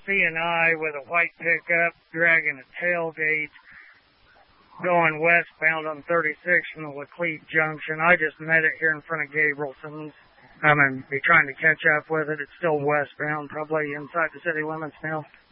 C&I with a white pickup dragging a tailgate going westbound on 36 from the Laclede Junction. I just met it here in front of Gabrielson's. I'm going to be trying to catch up with it. It's still westbound, probably inside the city limits now.